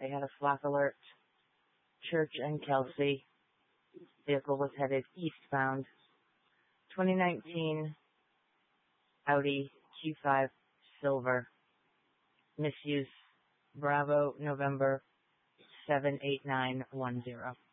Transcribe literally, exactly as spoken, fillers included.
They had a flak alert. Church and Kelsey. Vehicle was headed eastbound. twenty nineteen Audi Q five Silver. Misuse Bravo November seven eight nine one zero.